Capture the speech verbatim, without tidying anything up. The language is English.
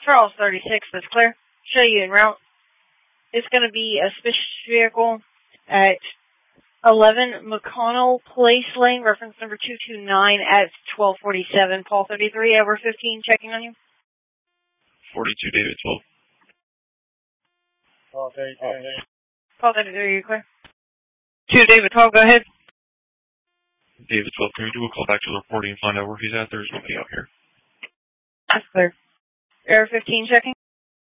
Charles thirty-six, that's clear. Show you en route. It's going to be a suspicious vehicle at eleven McConnell Place Lane, reference number two two nine at twelve forty-seven. Paul thirty-three, over fifteen, checking on you. forty-two, David twelve. Paul thirty-three. Paul thirty-three, are you clear? two, David twelve, go ahead. David twelve, can we do a call back to the reporting and find out where he's at? There's nobody out here. That's clear. Air fifteen, checking.